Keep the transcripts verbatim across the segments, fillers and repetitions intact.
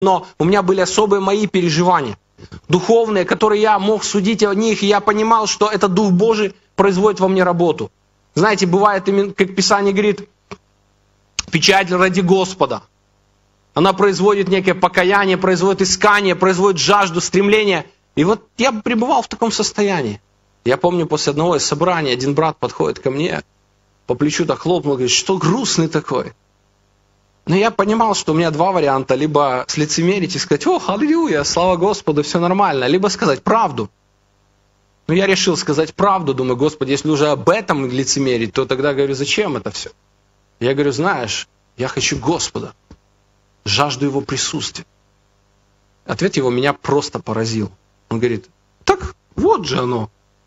но у меня были особые мои переживания, духовные, которые я мог судить о них, и я понимал, что этот Дух Божий производит во мне работу. Знаете, бывает, как Писание говорит, печать ради Господа. Она производит некое покаяние, производит искание, производит жажду, стремление. И вот я пребывал в таком состоянии. Я помню, после одного из собраний один брат подходит ко мне, по плечу так хлопнул, говорит, что грустный такой. Но я понимал, что у меня два варианта. Либо слицемерить и сказать, о, аллилуйя, слава Господу, все нормально. Либо сказать правду. Но я решил сказать правду. Думаю, Господи, если уже об этом лицемерить, то тогда говорю, зачем это все? Я говорю, знаешь, я хочу Господа. Жажду Его присутствия. Ответ его меня просто поразил. Он говорит, так вот же оно.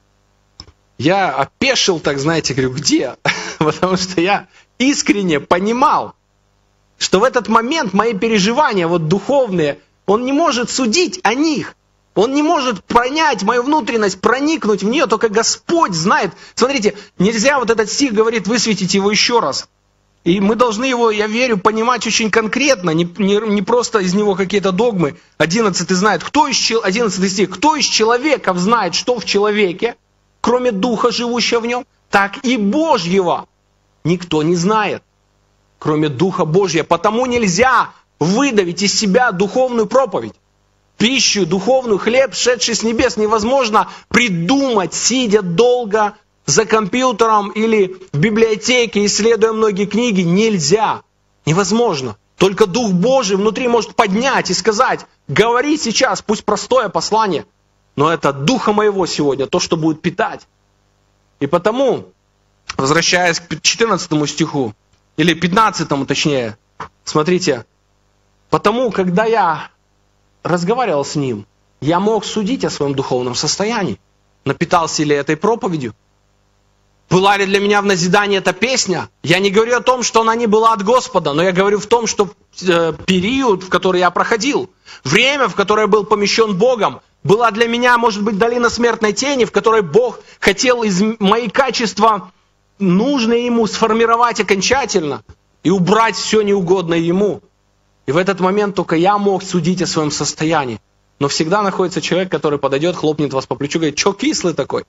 Я опешил, так знаете, говорю, где? Потому что я искренне понимал, что в этот момент мои переживания, вот духовные, он не может судить о них. Он не может понять мою внутренность, проникнуть в нее, только Господь знает. Смотрите, нельзя, вот этот стих говорит, высветить его еще раз. И мы должны его, я верю, понимать очень конкретно, не, не, не просто из него какие-то догмы. Одиннадцатый знает, кто из, одиннадцатый стих, кто из человеков знает, что в человеке, кроме Духа, живущего в нем, так и Божьего никто не знает, кроме Духа Божьего. Потому нельзя выдавить из себя духовную проповедь. Пищу, духовную, хлеб, шедший с небес, невозможно придумать, сидя долго за компьютером или в библиотеке, исследуя многие книги. Нельзя. Невозможно. Только Дух Божий внутри может поднять и сказать, говори сейчас, пусть простое послание, но это Духа моего сегодня, то, что будет питать. И потому, возвращаясь к четырнадцатому стиху, или пятнадцатому точнее, смотрите, потому, когда я разговаривал с ним, я мог судить о своем духовном состоянии. Напитался ли этой проповедью? Была ли для меня в назидании эта песня? Я не говорю о том, что она не была от Господа, но я говорю в том, что э, период, в который я проходил, время, в которое был помещен Богом, была для меня, может быть, долина смертной тени, в которой Бог хотел из мои качества, нужные Ему, сформировать окончательно и убрать все неугодное Ему. И в этот момент только я мог судить о своем состоянии. Но всегда находится человек, который подойдет, хлопнет вас по плечу, говорит, что кислый такой?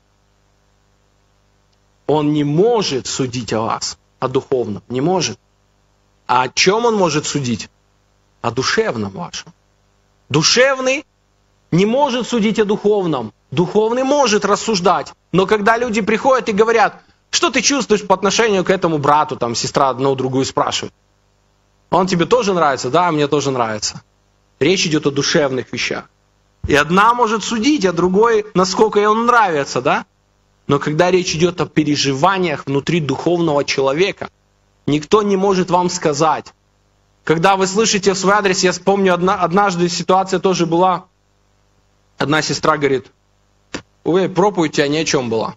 Он не может судить о вас, о духовном, не может. А о чем он может судить? О душевном вашем. Душевный не может судить о духовном. Духовный может рассуждать. Но когда люди приходят и говорят, что ты чувствуешь по отношению к этому брату, там сестра одну другую спрашивает. Он тебе тоже нравится? Да, мне тоже нравится. Речь идет о душевных вещах. И одна может судить, а другой, насколько ей он нравится, да? Но когда речь идет о переживаниях внутри духовного человека, никто не может вам сказать. Когда вы слышите в свой адрес, я помню, одна, однажды ситуация тоже была, одна сестра говорит, ой, проповедь у тебя ни о чем была.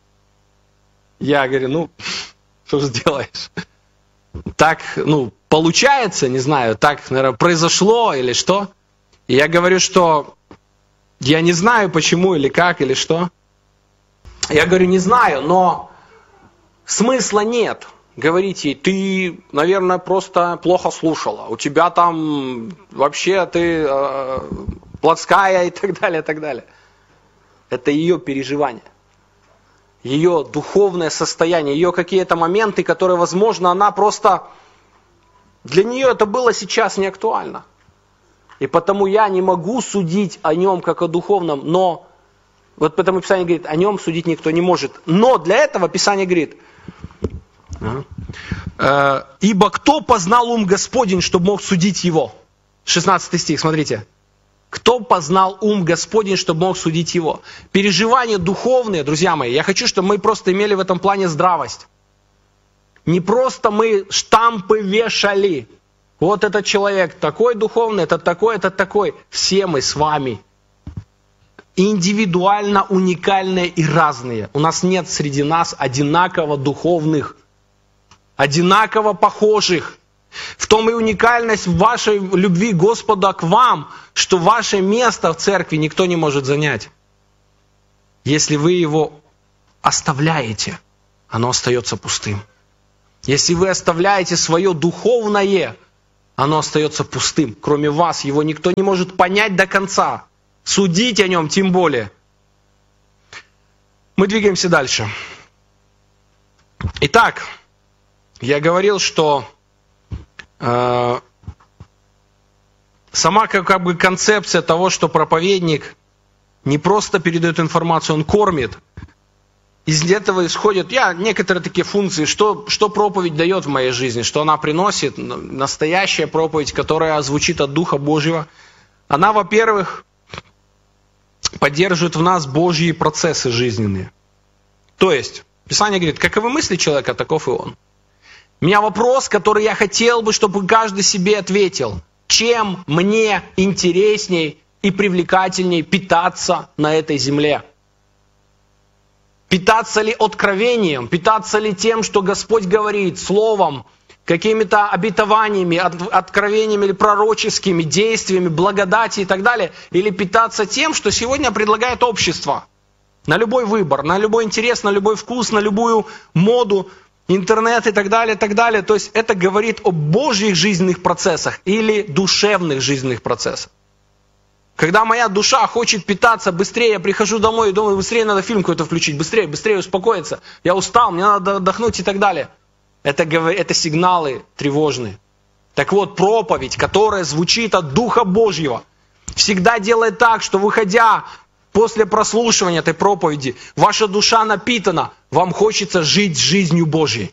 Я говорю, ну, что же сделаешь? Так, ну, получается, не знаю, так, наверное, произошло или что. И я говорю, что я не знаю, почему или как, или что. Я говорю, не знаю, но смысла нет. Говорить ей, ты, наверное, просто плохо слушала. У тебя там вообще ты э, плотская и так далее, и так далее. Это ее переживание. Ее духовное состояние, ее какие-то моменты, которые, возможно, она просто... Для нее это было сейчас не актуально. И потому я не могу судить о нем как о духовном, но... Вот потому Писание говорит, о нем судить никто не может. Но для этого Писание говорит, ибо кто познал ум Господень, чтобы мог судить его? шестнадцатый стих, смотрите. Кто познал ум Господень, чтобы мог судить его? Переживания духовные, друзья мои, я хочу, чтобы мы просто имели в этом плане здравость. Не просто мы штампы вешали. Вот этот человек такой духовный, этот такой, этот такой. Все мы с вами индивидуально уникальные и разные. У нас нет среди нас одинаково духовных, одинаково похожих. В том и уникальность вашей любви Господа к вам, что ваше место в церкви никто не может занять. Если вы его оставляете, оно остается пустым. Если вы оставляете свое духовное оно остается пустым. Кроме вас, его никто не может понять до конца. Судить о нем тем более. Мы двигаемся дальше. Итак, я говорил, что э, сама как, как бы концепция того, что проповедник не просто передает информацию, он кормит. Из этого исходят я, некоторые такие функции, что, что проповедь дает в моей жизни, что она приносит. Настоящая проповедь, которая звучит от Духа Божьего. Она, во-первых, поддерживает в нас Божьи процессы жизненные. То есть, Писание говорит, каковы мысли человека, таков и он. У меня вопрос, который я хотел бы, чтобы каждый себе ответил. Чем мне интересней и привлекательней питаться на этой земле? Питаться ли откровением? Питаться ли тем, что Господь говорит, словом, какими-то обетованиями, откровениями или пророческими действиями, благодати и так далее? Или питаться тем, что сегодня предлагает общество? На любой выбор, на любой интерес, на любой вкус, на любую моду, интернет и так далее, и так далее. То есть это говорит о Божьих жизненных процессах или душевных жизненных процессах. Когда моя душа хочет питаться, быстрее я прихожу домой и думаю, быстрее надо фильм какой-то включить, быстрее, быстрее успокоиться. Я устал, мне надо отдохнуть и так далее. Это, это сигналы тревожные. Так вот, проповедь, которая звучит от Духа Божьего, всегда делает так, что выходя после прослушивания этой проповеди, ваша душа напитана, вам хочется жить жизнью Божьей.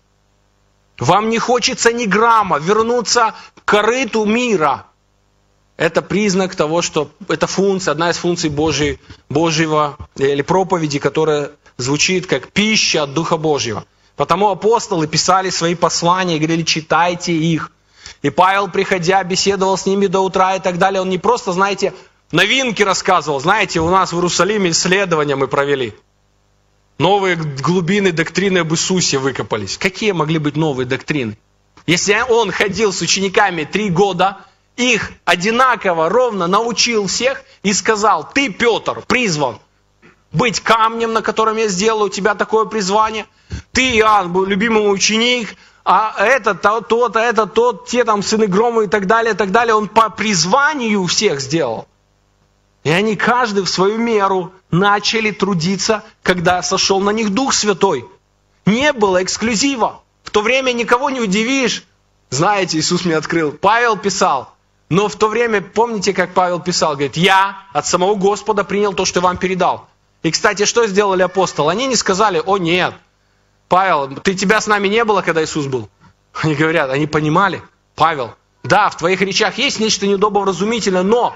Вам не хочется ни грамма вернуться к корыту мира. Это признак того, что это функция, одна из функций Божьей, Божьего или проповеди, которая звучит как пища от Духа Божьего. Потому апостолы писали свои послания и говорили, читайте их. И Павел, приходя, беседовал с ними до утра и так далее. Он не просто, знаете, новинки рассказывал. Знаете, у нас в Иерусалиме исследования мы провели. Новые глубины доктрины об Иисусе выкопались. Какие могли быть новые доктрины? Если он ходил с учениками три года, их одинаково, ровно научил всех и сказал, ты, Петр, призван быть камнем, на котором я сделаю у тебя такое призвание. Ты, Иоанн, был любимый ученик, а этот, тот, а этот, тот, те там сыны грома и так далее, и так далее. Он по призванию всех сделал. И они каждый в свою меру начали трудиться, когда сошел на них Дух Святой. Не было эксклюзива. В то время никого не удивишь. Знаете, Иисус мне открыл. Павел писал. Но в то время, помните, как Павел писал? Говорит, я от самого Господа принял то, что вам передал. И, кстати, что сделали апостолы? Они не сказали, о нет, Павел, ты тебя с нами не было, когда Иисус был. Они говорят, они понимали, Павел, да, в твоих речах есть нечто недобровразумительное, но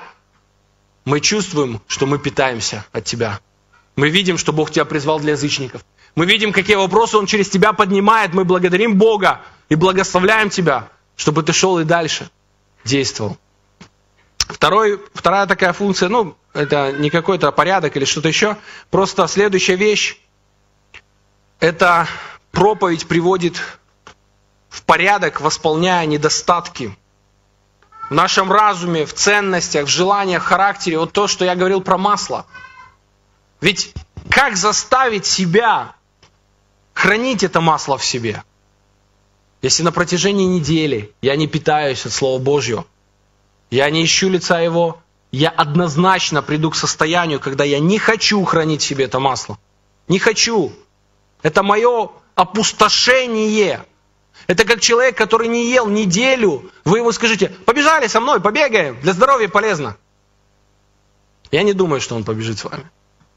мы чувствуем, что мы питаемся от тебя. Мы видим, что Бог тебя призвал для язычников. Мы видим, какие вопросы Он через тебя поднимает. Мы благодарим Бога и благословляем тебя, чтобы ты шел и дальше действовал. Второй, вторая такая функция, ну, это не какой-то порядок или что-то еще, просто следующая вещь, это проповедь приводит в порядок, восполняя недостатки в нашем разуме, в ценностях, в желаниях, в характере. Вот то, что я говорил про масло. Ведь как заставить себя хранить это масло в себе? Если на протяжении недели я не питаюсь от Слова Божьего, я не ищу лица Его, я однозначно приду к состоянию, когда я не хочу хранить в себе это масло. Не хочу. Это мое опустошение. Это как человек, который не ел неделю. Вы ему скажите, побежали со мной, побегаем, для здоровья полезно. Я не думаю, что он побежит с вами.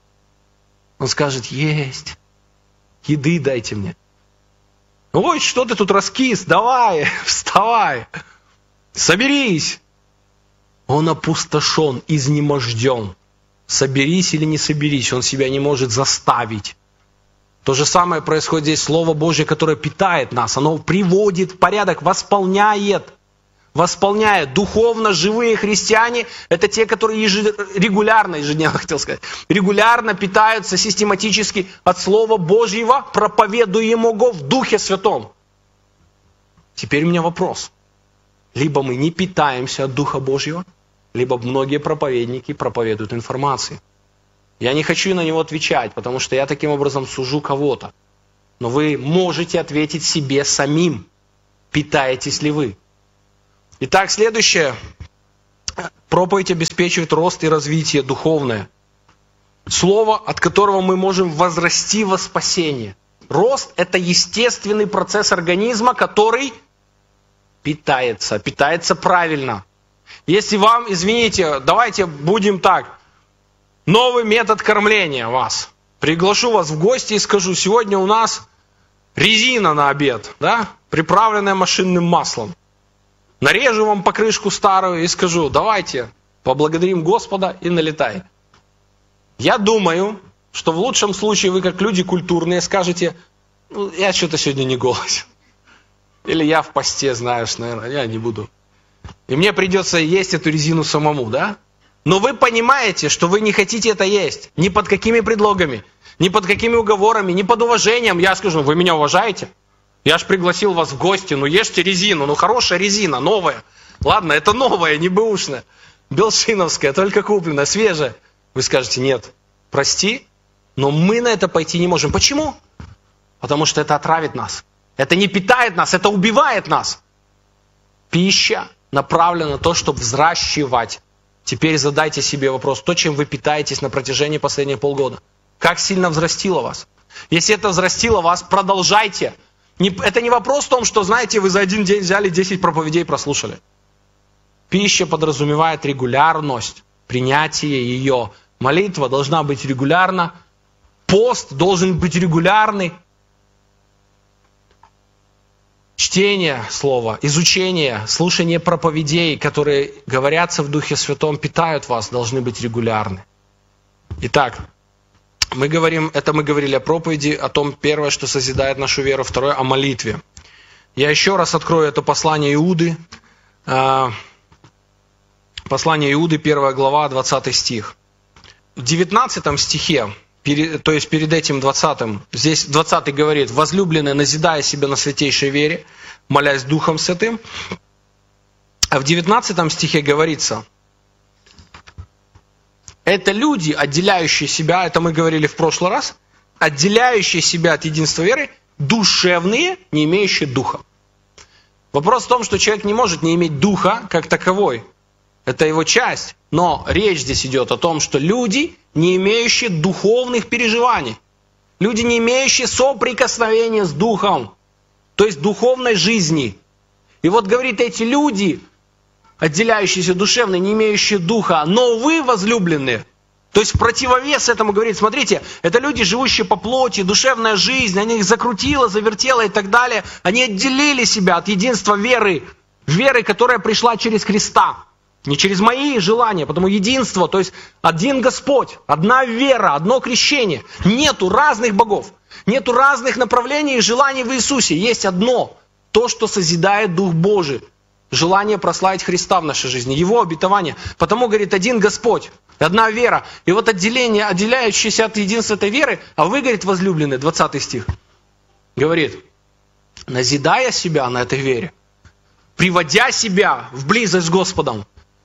Он скажет, есть, еды дайте мне. Ой, что ты тут раскис, давай, вставай, соберись. Он опустошен, изнеможден. Соберись или не соберись, он себя не может заставить. То же самое происходит здесь. Слово Божье, которое питает нас, оно приводит в порядок, восполняет. Восполняет. Духовно живые христиане, это те, которые ежед... регулярно, ежедневно, хотел сказать, регулярно питаются систематически от Слова Божьего, проповедуемого в Духе Святом. Теперь у меня вопрос. Либо мы не питаемся от Духа Божьего, либо многие проповедники проповедуют информацию. Я не хочу на него отвечать, потому что я таким образом сужу кого-то. Но вы можете ответить себе самим, питаетесь ли вы. Итак, следующее. Проповедь обеспечивает рост и развитие духовное. Слово, от которого мы можем возрасти во спасение. Рост – это естественный процесс организма, который питается, питается правильно. Если вам, извините, давайте будем так, новый метод кормления вас. Приглашу вас в гости и скажу, сегодня у нас резина на обед, да, приправленная машинным маслом. Нарежу вам покрышку старую и скажу, давайте поблагодарим Господа и налетай. Я думаю, что в лучшем случае вы, как люди культурные, скажете, ну, я что-то сегодня не голоден. Или я в посте, знаешь, наверное, я не буду. И мне придется есть эту резину самому, да? Но вы понимаете, что вы не хотите это есть. Ни под какими предлогами, ни под какими уговорами, ни под уважением. Я скажу, вы меня уважаете? Я ж пригласил вас в гости, ну ешьте резину, ну хорошая резина, новая. Ладно, это новая, не бэушная, белшиновская, только купленная, свежая. Вы скажете, нет, прости, но мы на это пойти не можем. Почему? Потому что это отравит нас. Это не питает нас, это убивает нас. Пища направлена на то, чтобы взращивать. Теперь задайте себе вопрос, то, чем вы питаетесь на протяжении последних полгода. Как сильно взрастило вас? Если это взрастило вас, продолжайте. Не, это не вопрос в том, что, знаете, вы за один день взяли десять проповедей, прослушали. Пища подразумевает регулярность, принятие ее. Молитва должна быть регулярна. Пост должен быть регулярный. Чтение слова, изучение, слушание проповедей, которые говорятся в Духе Святом, питают вас, должны быть регулярны. Итак, мы говорим, это мы говорили о проповеди, о том, первое, что созидает нашу веру, второе, о молитве. Я еще раз открою это послание Иуды. Послание Иуды, первая глава, двадцатый стих. В девятнадцатом стихе, то есть перед этим двадцатым, здесь двадцатый говорит, возлюбленные, назидая себя на святейшей вере, молясь Духом Святым. А в девятнадцатом стихе говорится, это люди, отделяющие себя, это мы говорили в прошлый раз, отделяющие себя от единства веры, душевные, не имеющие духа. Вопрос в том, что человек не может не иметь духа как таковой. Это его часть. Но речь здесь идет о том, что люди, не имеющие духовных переживаний, люди, не имеющие соприкосновения с духом, то есть духовной жизни. И вот говорит, эти люди, отделяющиеся душевно, не имеющие духа, но вы возлюбленные. То есть в противовес этому говорит, смотрите, это люди, живущие по плоти, душевная жизнь, они их закрутила, завертела и так далее. Они отделили себя от единства веры, веры, которая пришла через Христа. Не через мои желания, потому единство, то есть один Господь, одна вера, одно крещение. Нету разных богов, нету разных направлений и желаний в Иисусе. Есть одно, то, что созидает Дух Божий. Желание прославить Христа в нашей жизни, Его обетование. Потому, говорит, один Господь, одна вера. И вот отделение, отделяющееся от единства этой веры, а вы, говорит, возлюбленные, двадцатый стих, говорит, назидая себя на этой вере, приводя себя в близость с Господом.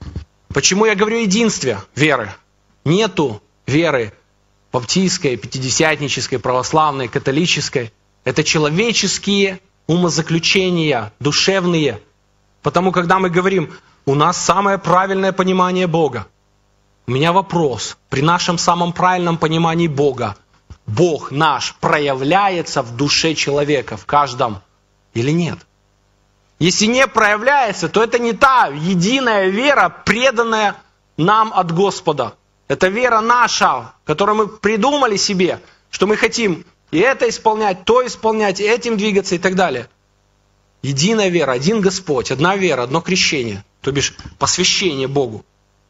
Почему я говорю о единстве веры? Нету веры баптистской, пятидесятнической, православной, католической. Это человеческие умозаключения, душевные. Потому, когда мы говорим, у нас самое правильное понимание Бога. У меня вопрос. При нашем самом правильном понимании Бога, Бог наш проявляется в душе человека, в каждом, или нет? Если не проявляется, то это не та единая вера, преданная нам от Господа. Это вера наша, которую мы придумали себе, что мы хотим и это исполнять, то исполнять, этим двигаться и так далее. Единая вера, один Господь, одна вера, одно крещение, то бишь посвящение Богу.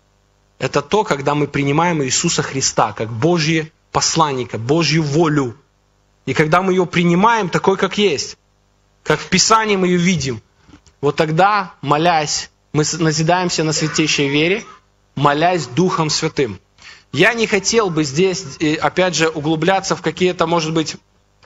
Это то, когда мы принимаем Иисуса Христа как Божье посланника, Божью волю. И когда мы ее принимаем такой, как есть, как в Писании мы ее видим, вот тогда, молясь, мы назидаемся на святейшей вере, молясь Духом Святым. Я не хотел бы здесь, опять же, углубляться в какие-то, может быть,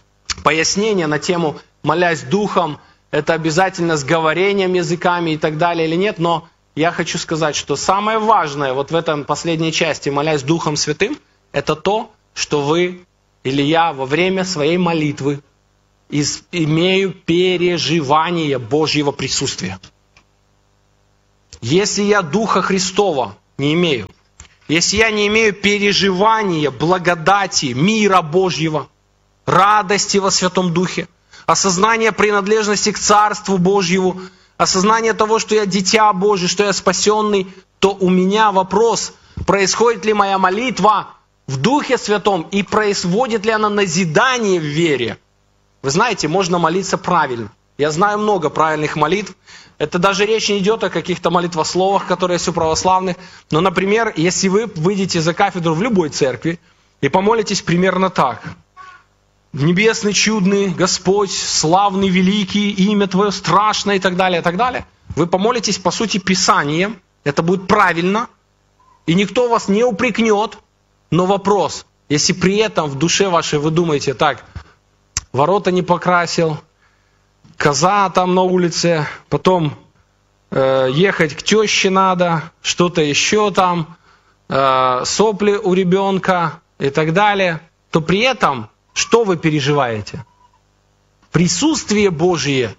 пояснения на тему «молясь Духом», это обязательно с говорением языками и так далее или нет, но я хочу сказать, что самое важное вот в этом последней части «молясь Духом Святым» это то, что вы или я во время своей молитвы имею переживание Божьего присутствия. Если я Духа Христова не имею, если я не имею переживания, благодати, мира Божьего, радости во Святом Духе, осознания принадлежности к Царству Божьему, осознание того, что я дитя Божие, что я спасенный, то у меня вопрос, происходит ли моя молитва в Духе Святом и производит ли она назидание в вере. Вы знаете, можно молиться правильно. Я знаю много правильных молитв. Это даже речь не идет о каких-то молитвословах, которые есть у православных. Но, например, если вы выйдете за кафедру в любой церкви и помолитесь примерно так. Небесный, чудный Господь, славный, великий, имя Твое страшное и так далее, и так далее. Вы помолитесь, по сути, Писанием. Это будет правильно. И никто вас не упрекнет. Но вопрос, если при этом в душе вашей вы думаете, так, ворота не покрасил, коза там на улице, потом э, ехать к теще надо, что-то еще там, э, сопли у ребенка и так далее, то при этом что вы переживаете? Присутствие Божие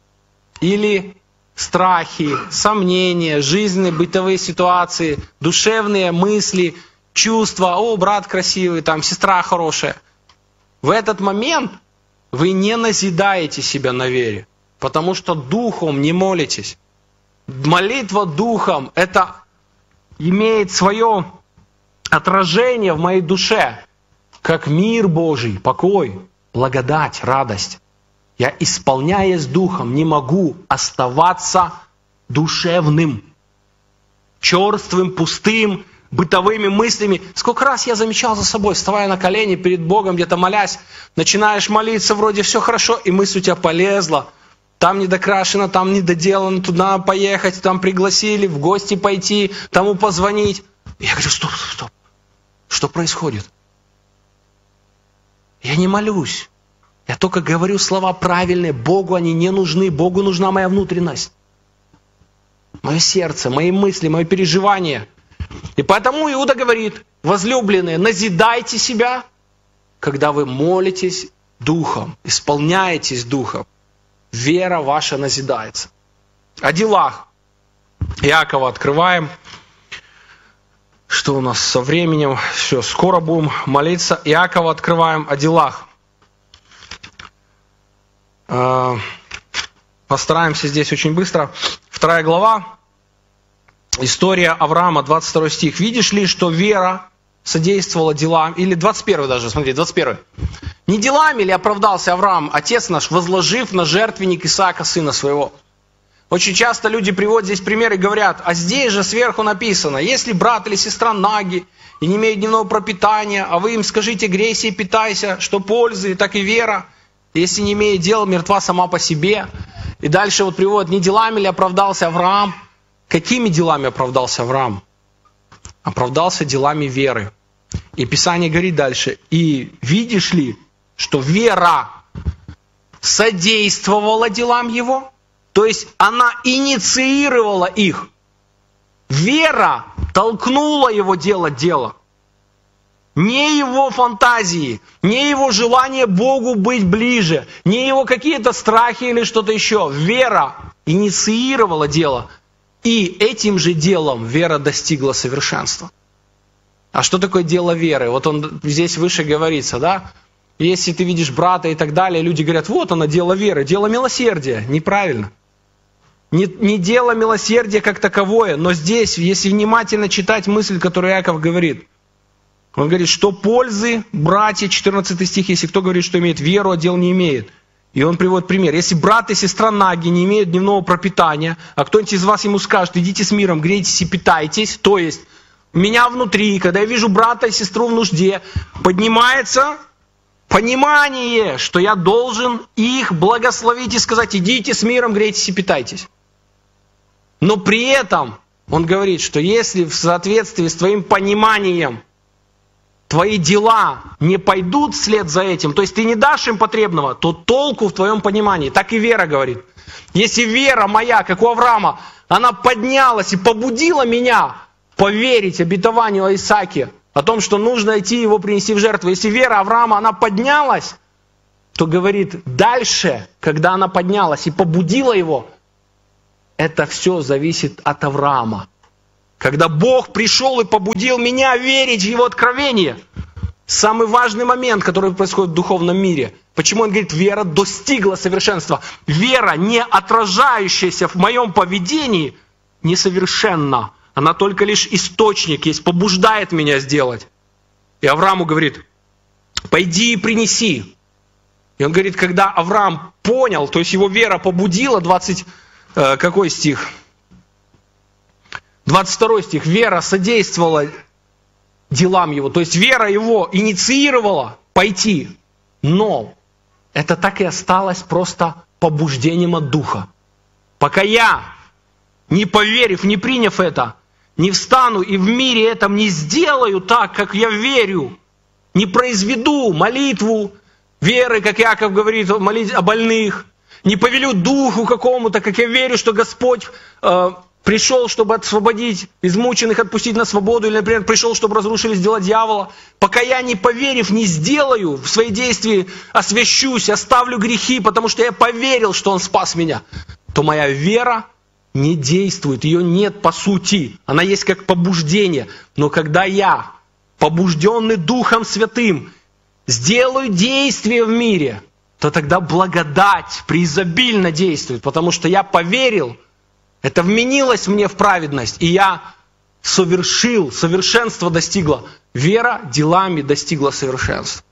или страхи, сомнения, жизненные, бытовые ситуации, душевные мысли, чувства, о, брат красивый, там, сестра хорошая. В этот момент вы не назидаете себя на вере, потому что духом не молитесь. Молитва духом, это имеет свое отражение в моей душе, как мир Божий, покой, благодать, радость. Я, исполняясь духом, не могу оставаться душевным, черствым, пустым, бытовыми мыслями. Сколько раз я замечал за собой, вставая на колени перед Богом, где-то молясь, начинаешь молиться, вроде все хорошо, и мысль у тебя полезла. Там не докрашено, там не доделано, туда поехать, там пригласили, в гости пойти, тому позвонить. И я говорю, стоп, стоп, стоп. Что происходит? Я не молюсь. Я только говорю слова правильные. Богу они не нужны. Богу нужна моя внутренность. Мое сердце, мои мысли, мои переживания. И поэтому Иуда говорит, возлюбленные, назидайте себя, когда вы молитесь Духом, исполняетесь Духом. Вера ваша назидается. О делах Иакова открываем. Что у нас со временем? Все, скоро будем молиться. Иакова открываем о делах. Постараемся здесь очень быстро. Вторая глава. История Авраама, двадцать второй стих. «Видишь ли, что вера содействовала делам...» Или двадцать первый даже, смотри, двадцать первый. «Не делами ли оправдался Авраам, отец наш, возложив на жертвенник Исаака, сына своего?» Очень часто люди приводят здесь пример и говорят, а здесь же сверху написано, если брат или сестра наги и не имеют дневного пропитания, а вы им скажите, грейся и питайся, что пользы, так и вера, если не имеет дела, мертва сама по себе. И дальше вот приводят, не делами ли оправдался Авраам? Какими делами оправдался Авраам? Оправдался делами веры. И Писание говорит дальше, и видишь ли, что вера содействовала делам его? То есть она инициировала их. Вера толкнула его делать дело. Не его фантазии, не его желание Богу быть ближе, не его какие-то страхи или что-то еще. Вера инициировала дело. И этим же делом вера достигла совершенства. А что такое дело веры? Вот он здесь выше говорится, да? Если ты видишь брата и так далее, люди говорят, вот оно, дело веры, дело милосердия. Неправильно. Не, не дело милосердия как таковое, но здесь, если внимательно читать мысль, которую Иаков говорит, он говорит, что пользы, братья, четырнадцатый стих, если кто говорит, что имеет веру, а дел не имеет. И он приводит пример. Если брат и сестра наги не имеют дневного пропитания, а кто-нибудь из вас ему скажет, идите с миром, грейтесь и питайтесь, то есть меня внутри, когда я вижу брата и сестру в нужде, поднимается понимание, что я должен их благословить и сказать, идите с миром, грейтесь и питайтесь. Но при этом он говорит, что если в соответствии с твоим пониманием твои дела не пойдут вслед за этим, то есть ты не дашь им потребного, то толку в твоем понимании. Так и вера говорит. Если вера моя, как у Авраама, она поднялась и побудила меня поверить обетованию о Исааке, о том, что нужно идти его принести в жертву. Если вера Авраама, она поднялась, то говорит, дальше, когда она поднялась и побудила его, это все зависит от Авраама. Когда Бог пришел и побудил меня верить в Его откровение, самый важный момент, который происходит в духовном мире. Почему он говорит, вера достигла совершенства? Вера, не отражающаяся в моем поведении, несовершенна. Она только лишь источник есть, побуждает меня сделать. И Аврааму говорит, пойди и принеси. И он говорит, когда Авраам понял, то есть его вера побудила, двадцать, э, какой стих? двадцать второй стих. Вера содействовала делам его. То есть вера его инициировала пойти. Но это так и осталось просто побуждением от Духа. Пока я, не поверив, не приняв это, не встану и в мире этом не сделаю так, как я верю, не произведу молитву веры, как Иаков говорит, молить о больных, не повелю духу какому-то, как я верю, что Господь э, пришел, чтобы освободить измученных, отпустить на свободу, или, например, пришел, чтобы разрушили дела дьявола. Пока я, не поверив, не сделаю в свои действия, освящусь, оставлю грехи, потому что я поверил, что Он спас меня, то моя вера не действует, ее нет по сути. Она есть как побуждение. Но когда я, побужденный Духом Святым, сделаю действие в мире, то тогда благодать преизобильно действует, потому что я поверил, это вменилось мне в праведность, и я совершил, совершенство достигло. Вера делами достигла совершенства.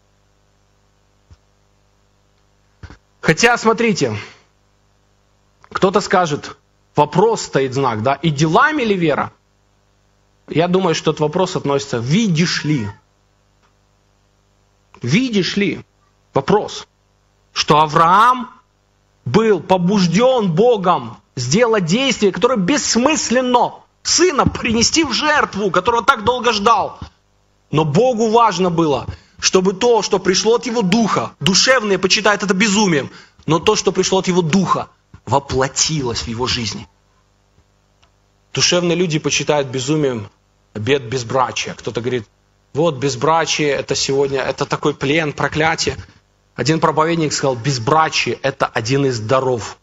Хотя, смотрите, кто-то скажет, вопрос стоит знак, да, и делами ли вера? Я думаю, что этот вопрос относится, видишь ли? Видишь ли? Вопрос. Что Авраам был побужден Богом сделать действие, которое бессмысленно. Сына принести в жертву, которого так долго ждал. Но Богу важно было, чтобы то, что пришло от Его Духа, душевные почитают это безумием, но то, что пришло от Его Духа, воплотилось в его жизни. Душевные люди почитают безумием обет безбрачия. Кто-то говорит, вот безбрачие, это сегодня, это такой плен, проклятие. Один проповедник сказал, безбрачие – это один из даров.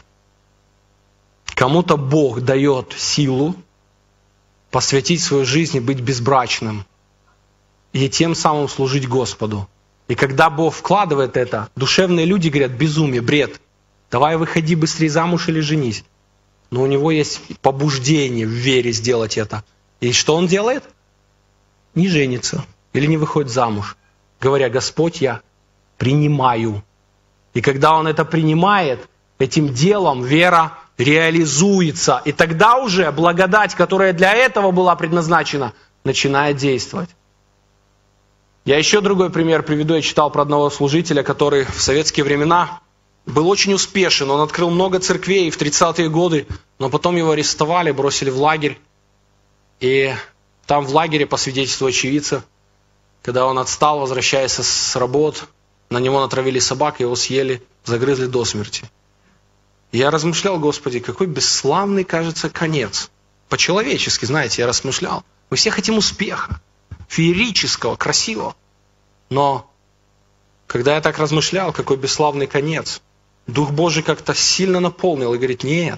Кому-то Бог дает силу посвятить свою жизнь и быть безбрачным. И тем самым служить Господу. И когда Бог вкладывает это, душевные люди говорят, безумие, бред. Давай выходи быстрее замуж или женись. Но у него есть побуждение в вере сделать это. И что он делает? Не женится или не выходит замуж. Говоря, Господь, я принимаю. И когда он это принимает, этим делом вера реализуется. И тогда уже благодать, которая для этого была предназначена, начинает действовать. Я еще другой пример приведу. Я читал про одного служителя, который в советские времена был очень успешен. Он открыл много церквей в тридцатые годы, но потом его арестовали, бросили в лагерь. И там в лагере, по свидетельству очевидца, когда он отстал, возвращаясь с работ, на него натравили собак, его съели, загрызли до смерти. И я размышлял, Господи, какой бесславный, кажется, конец. По-человечески, знаете, я размышлял. Мы все хотим успеха, феерического, красивого. Но когда я так размышлял, какой бесславный конец, Дух Божий как-то сильно наполнил и говорит, нет,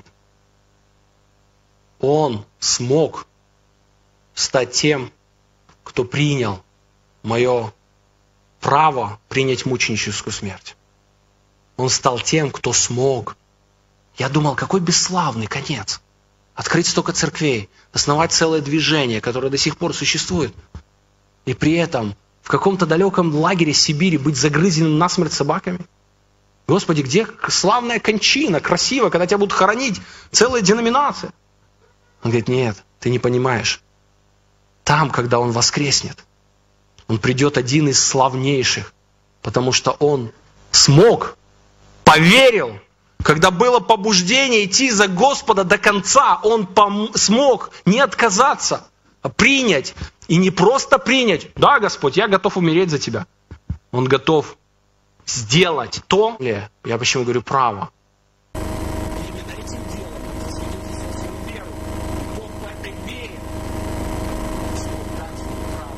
он смог стать тем, кто принял мое право принять мученическую смерть. Он стал тем, кто смог. Я думал, какой бесславный конец. Открыть столько церквей, основать целое движение, которое до сих пор существует. И при этом в каком-то далеком лагере Сибири быть загрызенным насмерть собаками. Господи, где славная кончина, красиво, когда тебя будут хоронить целая деноминация? Он говорит, нет, ты не понимаешь. Там, когда он воскреснет, он придет один из славнейших, потому что он смог, поверил. Когда было побуждение идти за Господа до конца, он пом- смог не отказаться, а принять. И не просто принять, да, Господь, я готов умереть за Тебя. Он готов сделать то, я почему говорю право. Именно этим делом он засвидетельствовал свою веру. Бог по этой вере смог дать ему право.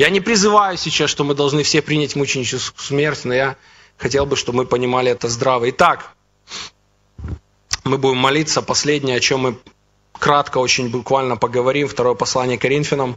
Я не призываю сейчас, что мы должны все принять мученическую смерть, но я хотел бы, чтобы мы понимали это здраво. Итак, мы будем молиться. Последнее, о чем мы кратко, очень буквально поговорим. Второе послание Коринфянам.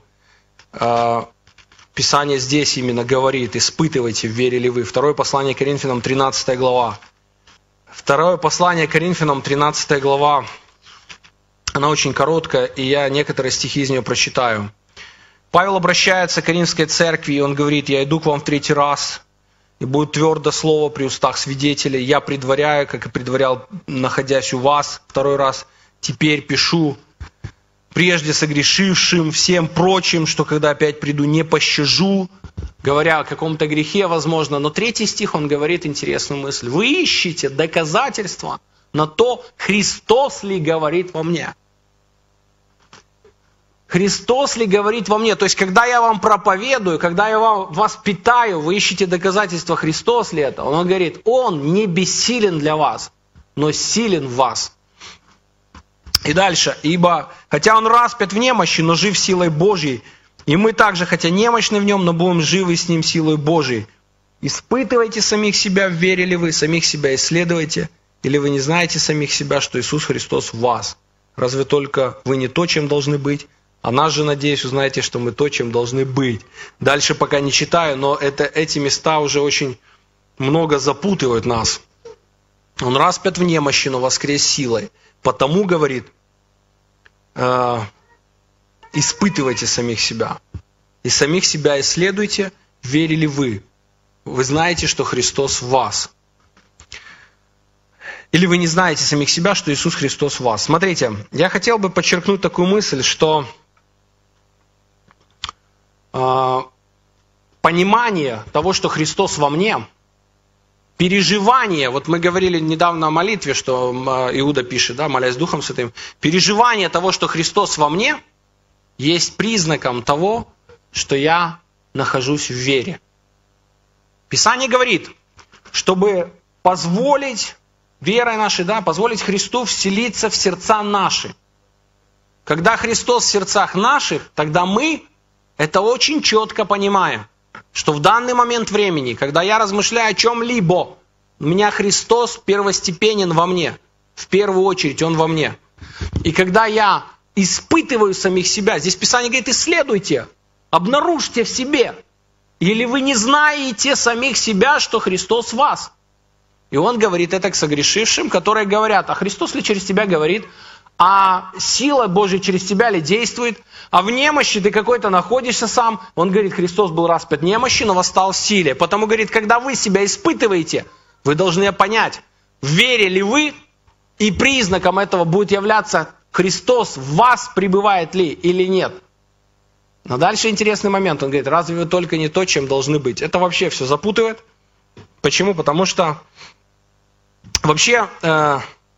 Писание здесь именно говорит: испытывайте, верили вы. Второе послание Коринфянам, тринадцатая глава. Второе послание Коринфянам, тринадцатая глава. Она очень короткая, и я некоторые стихи из нее прочитаю. Павел обращается к Коринфской церкви, и он говорит: «Я иду к вам в третий раз, и будет твердо слово при устах свидетелей. Я предваряю, как и предварял, находясь у вас второй раз. Теперь пишу прежде согрешившим, всем прочим, что когда опять приду, не пощажу», говоря о каком-то грехе, возможно. Но третий стих, он говорит интересную мысль. «Вы ищете доказательства на то, Христос ли говорит во мне». Христос ли говорит во мне? То есть, когда я вам проповедую, когда я вам, вас питаю, вы ищете доказательства, Христос ли это? Он говорит: Он не бессилен для вас, но силен в вас. И дальше. «Ибо, хотя Он распят в немощи, но жив силой Божьей, и мы также, хотя немощны в Нем, но будем живы с Ним силой Божьей. Испытывайте самих себя, верили вы, самих себя исследуйте, или вы не знаете самих себя, что Иисус Христос в вас? Разве только вы не то, чем должны быть? А нас же, надеюсь, узнаете, что мы то, чем должны быть». Дальше пока не читаю, но это, эти места уже очень много запутывают нас. Он распят в немощи, но воскрес силой. Потому, говорит, э, испытывайте самих себя. И самих себя исследуйте, верили вы. Вы знаете, что Христос в вас. Или вы не знаете самих себя, что Иисус Христос в вас. Смотрите, я хотел бы подчеркнуть такую мысль, что э, понимание того, что Христос во мне, переживание, вот мы говорили недавно о молитве, что Иуда пишет, да, молясь Духом Святым, переживание того, что Христос во мне, есть признаком того, что я нахожусь в вере. Писание говорит, чтобы позволить верой нашей, да, позволить Христу вселиться в сердца наши. Когда Христос в сердцах наших, тогда мы это очень четко понимаем, что в данный момент времени, когда я размышляю о чем-либо, у меня Христос первостепенен во мне. В первую очередь Он во мне. И когда я испытываю самих себя, здесь Писание говорит: исследуйте, обнаружьте в себе. Или вы не знаете самих себя, что Христос в вас. И Он говорит это к согрешившим, которые говорят: а Христос ли через тебя говорит? А сила Божья через тебя ли действует? А в немощи ты какой-то находишься сам. Он говорит: Христос был распят в немощи, но восстал в силе. Потому, говорит, когда вы себя испытываете, вы должны понять, в вере ли вы, и признаком этого будет являться, Христос в вас пребывает ли или нет. Но дальше интересный момент. Он говорит: разве вы только не то, чем должны быть? Это вообще все запутывает. Почему? Потому что вообще... Э,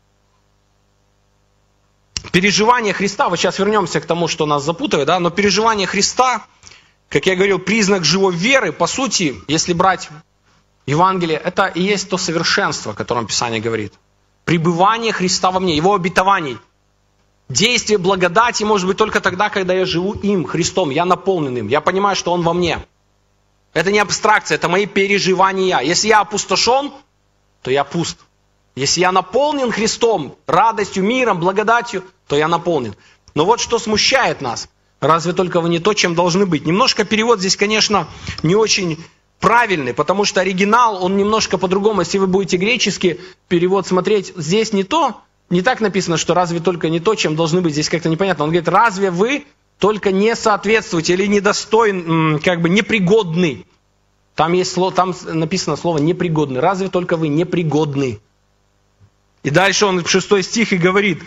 Переживание Христа, вот сейчас вернемся к тому, что нас запутывает, да, но переживание Христа, как я говорил, признак живой веры, по сути, если брать Евангелие, это и есть то совершенство, о котором Писание говорит. Пребывание Христа во мне, Его обетований. Действие благодати может быть только тогда, когда я живу им, Христом, я наполнен им, я понимаю, что Он во мне. Это не абстракция, это мои переживания. Если я опустошен, то я пуст. Если я наполнен Христом, радостью, миром, благодатью, то я наполнен. Но вот что смущает нас. Разве только вы не то, чем должны быть. Немножко перевод здесь, конечно, не очень правильный, потому что оригинал, он немножко по-другому. Если вы будете греческий перевод смотреть, здесь не то, не так написано, что разве только не то, чем должны быть. Здесь как-то непонятно. Он говорит: разве вы только не соответствуете или недостойны, как бы непригодны. Там, есть слово, там написано слово непригодны. Разве только вы непригодны. И дальше он в шестой стих и говорит: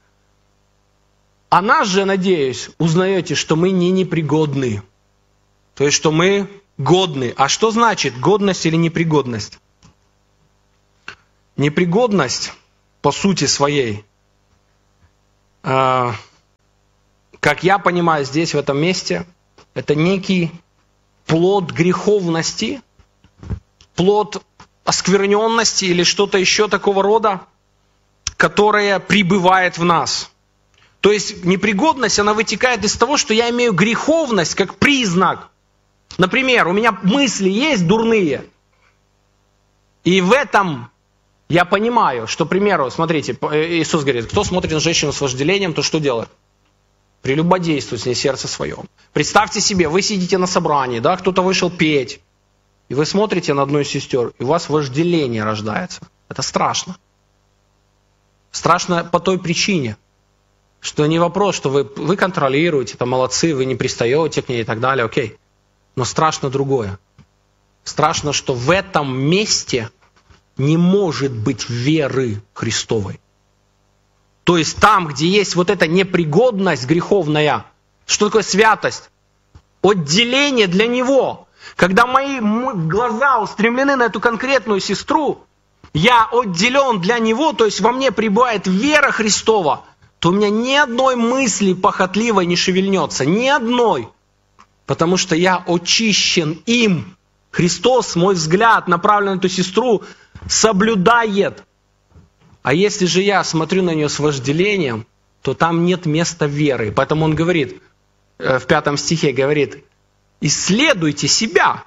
а нас же, надеюсь, узнаете, что мы не непригодны. То есть, что мы годны. А что значит годность или непригодность? Непригодность, по сути своей, э, как я понимаю здесь, в этом месте, это некий плод греховности, плод оскверненности или что-то еще такого рода, которая пребывает в нас. То есть непригодность, она вытекает из того, что я имею греховность как признак. Например, у меня мысли есть дурные, и в этом я понимаю, что, к примеру, смотрите, Иисус говорит, кто смотрит на женщину с вожделением, то что делает? Прелюбодействует с ней сердце своем. Представьте себе, вы сидите на собрании, да, кто-то вышел петь, и вы смотрите на одну из сестер, и у вас вожделение рождается. Это страшно. Страшно по той причине, что не вопрос, что вы, вы контролируете, это молодцы, вы не пристаете к ней и так далее, окей. Но страшно другое. Страшно, что в этом месте не может быть веры Христовой. То есть там, где есть вот эта непригодность греховная, что такое святость? Отделение для Него. Когда мои глаза устремлены на эту конкретную сестру, я отделен для Него, то есть во мне пребывает вера Христова, то у меня ни одной мысли похотливой не шевельнется, ни одной. Потому что я очищен им. Христос, мой взгляд, направлен на эту сестру, соблюдает. А если же я смотрю на нее с вожделением, то там нет места веры. Поэтому он говорит, в пятом стихе говорит, исследуйте себя.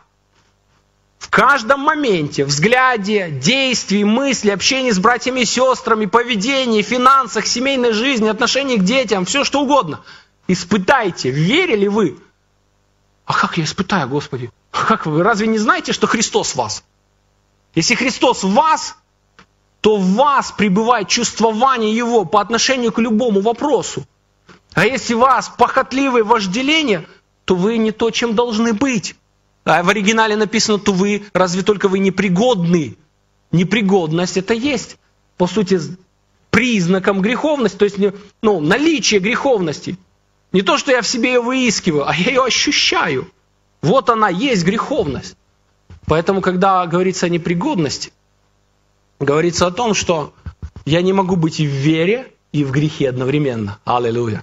В каждом моменте, взгляде, действии, мысли, общении с братьями и сестрами, поведении, финансах, семейной жизни, отношении к детям, все что угодно. Испытайте, верили вы. А как я испытаю, Господи? А как вы? Разве не знаете, что Христос в вас? Если Христос в вас, то в вас пребывает чувствование Его по отношению к любому вопросу. А если у вас похотливое вожделение, то вы не то, чем должны быть. А в оригинале написано, то вы, разве только вы непригодны. Непригодность это есть, по сути, признаком греховности, то есть ну, наличие греховности. Не то, что я в себе ее выискиваю, а я ее ощущаю. Вот она есть греховность. Поэтому, когда говорится о непригодности, говорится о том, что я не могу быть и в вере, и в грехе одновременно. Аллилуйя.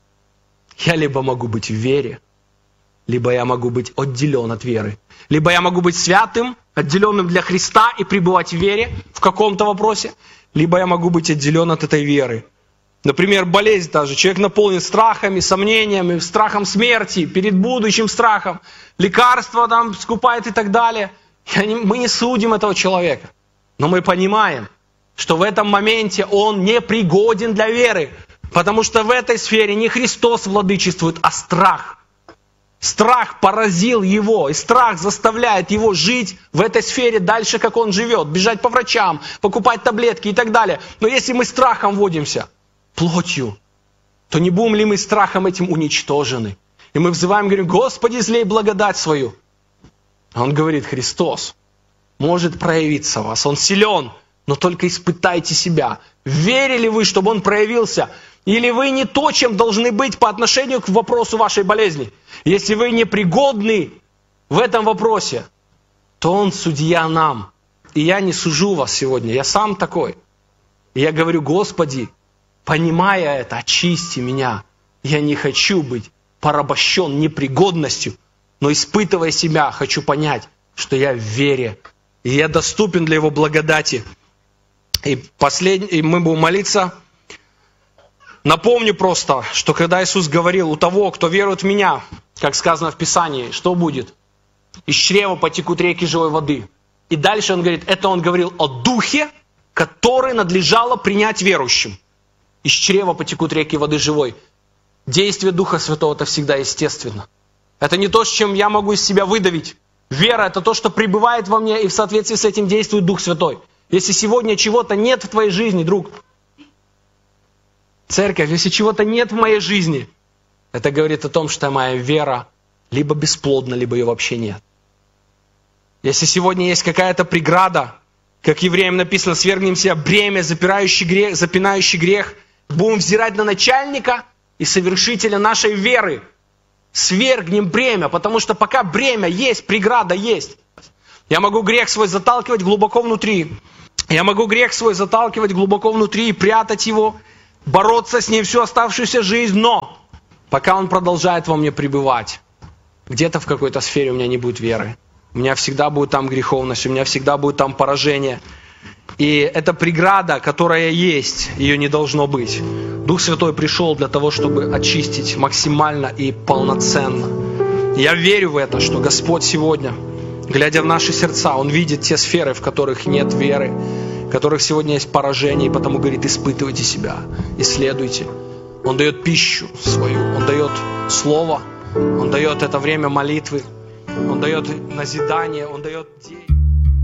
Я либо могу быть в вере, либо я могу быть отделен от веры. Либо я могу быть святым, отделенным для Христа и пребывать в вере в каком-то вопросе, либо я могу быть отделен от этой веры. Например, болезнь даже. Человек наполнен страхами, сомнениями, страхом смерти, перед будущим страхом. Лекарства там скупает и так далее. Не, мы не судим этого человека. Но мы понимаем, что в этом моменте он не пригоден для веры. Потому что в этой сфере не Христос владычествует, а страх. Страх поразил его, и страх заставляет его жить в этой сфере дальше, как он живет. Бежать по врачам, покупать таблетки и так далее. Но если мы страхом водимся, плотью, то не будем ли мы страхом этим уничтожены? И мы взываем, говорим, Господи, излей благодать свою. А он говорит, Христос может проявиться в вас. Он силен, но только испытайте себя. Верили вы, чтобы Он проявился? Или вы не то, чем должны быть по отношению к вопросу вашей болезни? Если вы непригодны в этом вопросе, то Он судья нам. И я не сужу вас сегодня, я сам такой. И я говорю, Господи, понимая это, очисти меня. Я не хочу быть порабощен непригодностью, но испытывая себя, хочу понять, что я в вере. И я доступен для Его благодати. И, последний, и мы будем молиться. Напомню просто, что когда Иисус говорил, у того, кто верует в Меня, как сказано в Писании, что будет? Из чрева потекут реки живой воды. И дальше Он говорит, это Он говорил о Духе, который надлежало принять верующим. Из чрева потекут реки воды живой. Действие Духа Святого это всегда естественно. Это не то, с чем я могу из себя выдавить. Вера это то, что пребывает во мне, и в соответствии с этим действует Дух Святой. Если сегодня чего-то нет в твоей жизни, друг, церковь, если чего-то нет в моей жизни, это говорит о том, что моя вера либо бесплодна, либо ее вообще нет. Если сегодня есть какая-то преграда, как евреям написано, свергнем себя бремя, запирающий грех, запинающий грех, будем взирать на начальника и совершителя нашей веры. Свергнем бремя, потому что пока бремя есть, преграда есть. Я могу грех свой заталкивать глубоко внутри. Я могу грех свой заталкивать глубоко внутри и прятать его, бороться с ним всю оставшуюся жизнь. Но пока он продолжает во мне пребывать, где-то в какой-то сфере у меня не будет веры. У меня всегда будет там греховность, у меня всегда будет там поражение. И эта преграда, которая есть, ее не должно быть. Дух Святой пришел для того, чтобы очистить максимально и полноценно. Я верю в это, что Господь сегодня, глядя в наши сердца, Он видит те сферы, в которых нет веры, в которых сегодня есть поражение, и потому говорит: испытывайте себя, исследуйте. Он дает пищу свою, Он дает слово, Он дает это время молитвы, Он дает назидание, Он дает день.